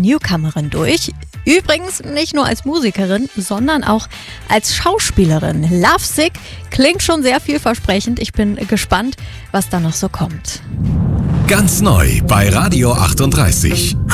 Newcomerin durch. Übrigens nicht nur als Musikerin, sondern auch als Schauspielerin. Lovesick klingt schon sehr vielversprechend. Ich bin gespannt, was da noch so kommt. Ganz neu bei Radio 38.